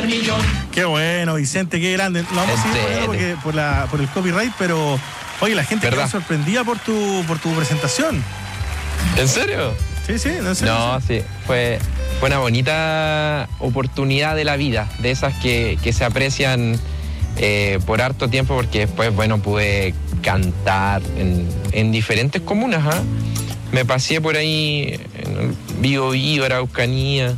Qué bueno, Vicente, qué grande. Lo vamos a seguir poniendo por el copyright, pero oye, la gente quedó sorprendida por tu presentación. ¿En serio? Sí, en serio. No, sí, fue una bonita oportunidad de la vida, de esas que se aprecian por harto tiempo, porque después, bueno, pude cantar en diferentes comunas, ¿eh? Me pasé por ahí en Biobío, Araucanía,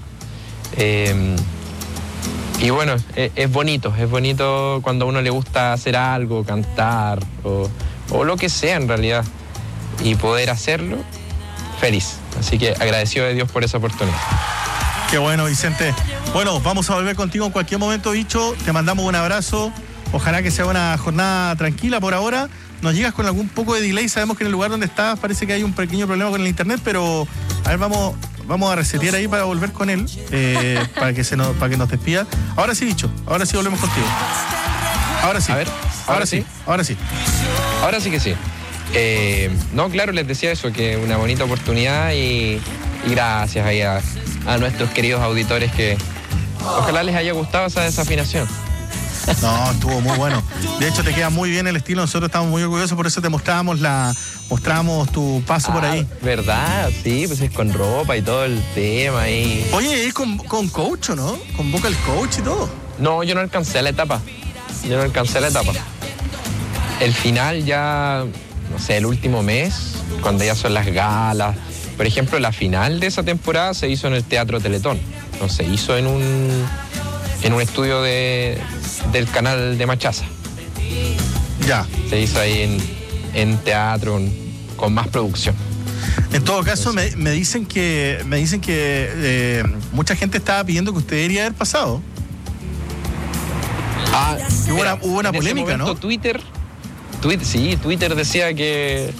y bueno, es bonito cuando a uno le gusta hacer algo, cantar o lo que sea en realidad, y poder hacerlo, feliz. Así que agradecido de Dios por esa oportunidad. Qué bueno, Vicente. Bueno, vamos a volver contigo en cualquier momento, bicho. Te mandamos un abrazo. Ojalá que sea una jornada tranquila por ahora. Nos llegas con algún poco de delay. Sabemos que en el lugar donde estás parece que hay un pequeño problema con el internet, pero a ver, vamos a resetear ahí para volver con él, para que nos despida. Ahora sí, bicho. Ahora sí volvemos contigo. Ahora sí. A ver, ahora sí. Ahora sí que sí. No, claro, les decía eso, que una bonita oportunidad y gracias ahí a nuestros queridos auditores, que ojalá les haya gustado esa desafinación. No, estuvo muy bueno. De hecho, te queda muy bien el estilo. Nosotros estamos muy orgullosos, por eso te mostrábamos tu paso por ahí. ¿Verdad? Sí, pues es con ropa y todo el tema ahí. Oye, es con coach, ¿no? Con vocal coach y todo. No, yo no alcancé la etapa. El final ya, no sé, el último mes, cuando ya son las galas. Por ejemplo, la final de esa temporada se hizo en el Teatro Teletón. No se hizo en un estudio del canal de Machaza. Ya. Se hizo ahí en teatro con más producción. En todo caso, me dicen que mucha gente estaba pidiendo que usted debería haber pasado. Hubo una polémica, ¿no? Twitter decía que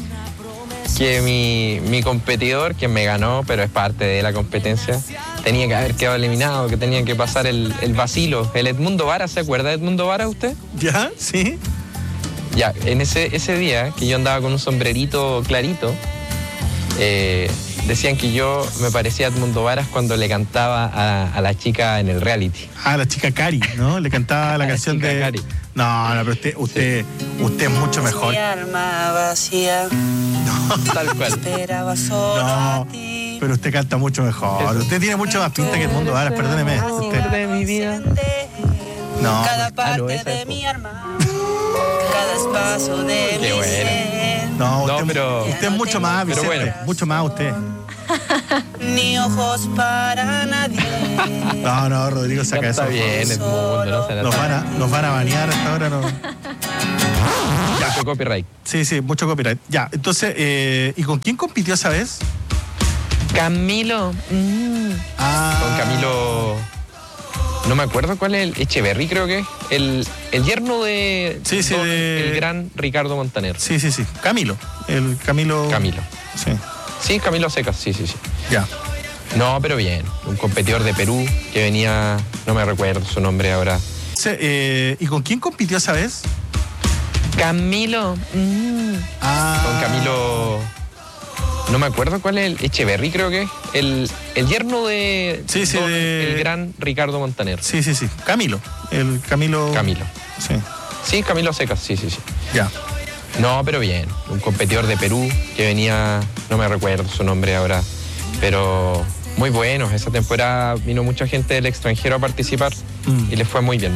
mi competidor, quien me ganó, pero es parte de la competencia, tenía que haber quedado eliminado, que tenía que pasar el vacilo. El Edmundo Vara, ¿se acuerda de Edmundo Vara usted? Ya, sí. Ya, en ese día que yo andaba con un sombrerito clarito, decían que yo me parecía a Edmundo Varas cuando le cantaba a la chica en el reality. La chica Cari, ¿no? Le cantaba la canción de Cari. No, pero usted es mucho mejor. Mi alma vacía. No, tal cual. No, pero usted canta mucho mejor. Eso. Usted tiene mucho más pinta que Edmundo Varas, perdóneme. Usted. De mi vida. No. Cada parte de mi alma. Cada espacio de mi ser. No, usted es mucho más, Vicente. Bueno. Mucho más usted. Ni ojos para nadie. No, Rodrigo, saca eso. Está bien, Edmundo, nos van a banear hasta ahora, ¿no? Mucho copyright. Sí, mucho copyright. Ya, entonces, ¿y con quién compitió esa vez? Camilo. Con Camilo. No me acuerdo cuál es el Echeverry, creo que es. El yerno de. Sí, el gran Ricardo Montaner. Sí. Camilo. Camilo. Sí. Sí, Camilo Secas, sí. Ya. No, pero bien. Un competidor de Perú que venía, no me recuerdo su nombre ahora. ¿Y con quién compitió esa vez? Camilo. Con Camilo. No me acuerdo cuál es el Echeverry, creo que es. El yerno de. Sí. El gran Ricardo Montaner. Sí. Camilo. Camilo. Sí. Sí, Camilo Secas, sí. Ya. No, pero bien. Un competidor de Perú que venía, no me recuerdo su nombre ahora, pero muy bueno. Esa temporada vino mucha gente del extranjero a participar y les fue muy bien.